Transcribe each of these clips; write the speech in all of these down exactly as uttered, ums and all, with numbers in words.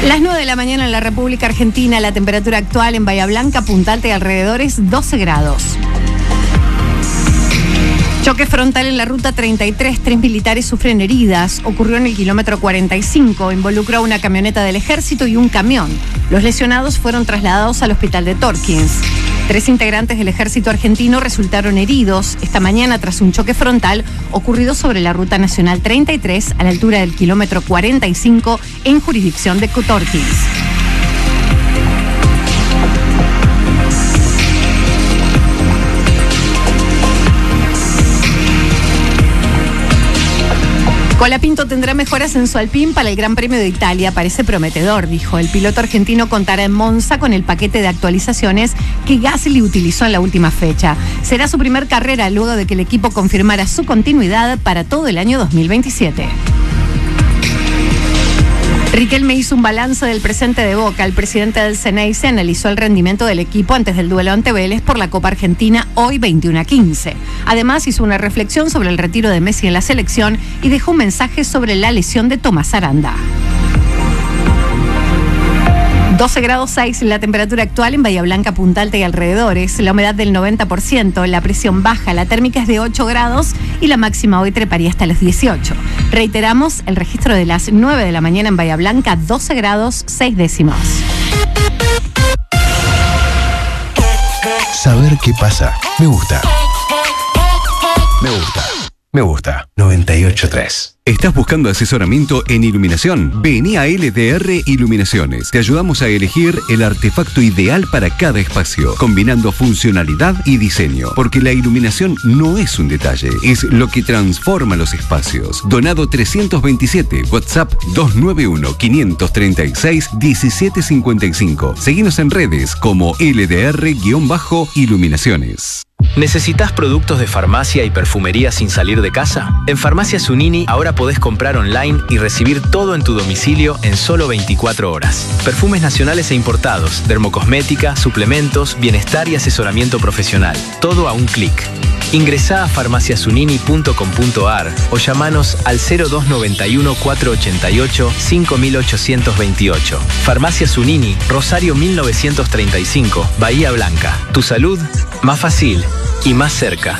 Las nueve de la mañana en la República Argentina, la temperatura actual en Bahía Blanca, Punta Alta y alrededores doce grados. Choque frontal en la ruta treinta y tres, tres militares sufren heridas. Ocurrió en el kilómetro cuarenta y cinco, involucró a una camioneta del ejército y un camión. Los lesionados fueron trasladados al hospital de Torkins. Tres integrantes del ejército argentino resultaron heridos esta mañana tras un choque frontal ocurrido sobre la ruta nacional treinta y tres a la altura del kilómetro cuarenta y cinco en jurisdicción de Torkins. Colapinto tendrá mejoras en su Alpine para el Gran Premio de Italia. Parece prometedor, dijo. El piloto argentino contará en Monza con el paquete de actualizaciones que Gasly utilizó en la última fecha. Será su primer carrera luego de que el equipo confirmara su continuidad para todo el año dos mil veintisiete. Riquelme hizo un balance del presente de Boca. El presidente del Ceneice analizó el rendimiento del equipo antes del duelo ante Vélez por la Copa Argentina hoy veintiuno a quince. Además hizo una reflexión sobre el retiro de Messi en la selección y dejó un mensaje sobre la lesión de Tomás Aranda. doce grados seis la temperatura actual en Bahía Blanca, Punta Alta y alrededores, la humedad del noventa por ciento, la presión baja, la térmica es de ocho grados y la máxima hoy treparía hasta los dieciocho. Reiteramos el registro de las nueve de la mañana en Bahía Blanca, doce grados seis décimos. Saber qué pasa, me gusta. Me gusta. Me gusta. noventa y ocho punto tres. ¿Estás buscando asesoramiento en iluminación? Vení a L D R Iluminaciones. Te ayudamos a elegir el artefacto ideal para cada espacio, combinando funcionalidad y diseño. Porque la iluminación no es un detalle, es lo que transforma los espacios. Donado trescientos veintisiete, WhatsApp dos nueve uno, cinco tres seis, uno siete cinco cinco. Seguinos en redes como L D R-Iluminaciones. ¿Necesitas productos de farmacia y perfumería sin salir de casa? En Farmacias Unini ahora podés comprar online y recibir todo en tu domicilio en solo veinticuatro horas. Perfumes nacionales e importados, dermocosmética, suplementos, bienestar y asesoramiento profesional. Todo a un clic. Ingresá a farmacias unini punto com punto ar o llamanos al cero dos noventa y uno, cuatrocientos ochenta y ocho, cinco mil ochocientos veintiocho. Farmacias Unini, Rosario mil novecientos treinta y cinco, Bahía Blanca. Tu salud, más fácil y más cerca.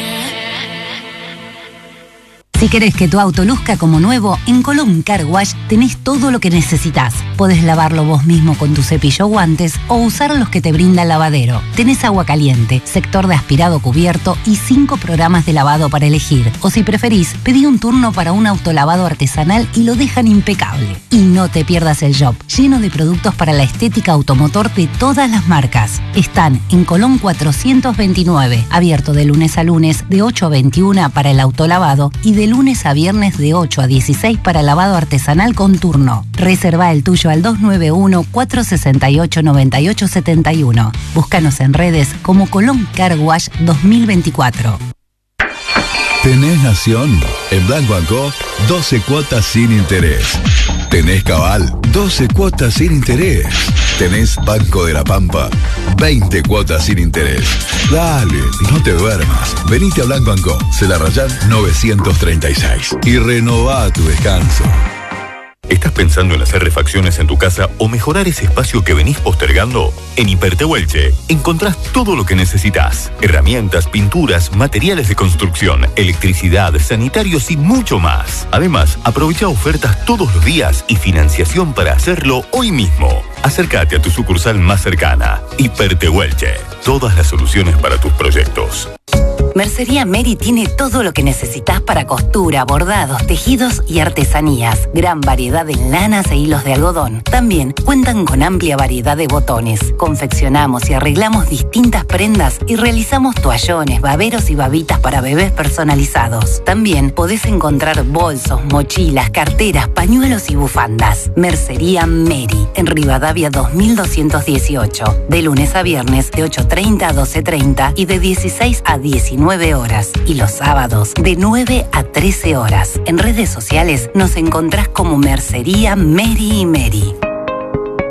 Si querés que tu auto luzca como nuevo, en Colón Car Wash tenés todo lo que necesitas. Podés lavarlo vos mismo con tu cepillo o guantes o usar los que te brinda el lavadero. Tenés agua caliente, sector de aspirado cubierto y cinco programas de lavado para elegir. O si preferís, pedí un turno para un autolavado artesanal y lo dejan impecable. Y no te pierdas el shop, lleno de productos para la estética automotor de todas las marcas. Están en Colón cuatrocientos veintinueve, abierto de lunes a lunes de ocho a veintiuna para el autolavado y de lunes a viernes de ocho a dieciséis para lavado artesanal con turno. Reserva el tuyo al dos nueve uno, cuatro seis ocho, nueve ocho siete uno. Búscanos en redes como Colón Car Wash dos mil veinticuatro. ¿Tenés Nación? En Blanco Anco, doce cuotas sin interés. ¿Tenés Cabal? doce cuotas sin interés. ¿Tenés Banco de la Pampa? veinte cuotas sin interés. Dale, no te duermas. Venite a Blanco Anco, Celarrayán novecientos treinta y seis. Y renová tu descanso. ¿Estás pensando en hacer refacciones en tu casa o mejorar ese espacio que venís postergando? En Hipertehuelche encontrás todo lo que necesitas. Herramientas, pinturas, materiales de construcción, electricidad, sanitarios y mucho más. Además, aprovecha ofertas todos los días y financiación para hacerlo hoy mismo. Acércate a tu sucursal más cercana. Hipertehuelche. Todas las soluciones para tus proyectos. Mercería Mary tiene todo lo que necesitas para costura, bordados, tejidos y artesanías. Gran variedad en lanas e hilos de algodón. También cuentan con amplia variedad de botones. Confeccionamos y arreglamos distintas prendas y realizamos toallones, baberos y babitas para bebés personalizados. También podés encontrar bolsos, mochilas, carteras, pañuelos y bufandas. Mercería Mary, en Rivadavia dos mil doscientos dieciocho. De lunes a viernes de ocho treinta a doce treinta y de dieciséis a diecinueve horas. Y los sábados de nueve a trece horas. En redes sociales nos encontrás como Mercería Mary y Mary.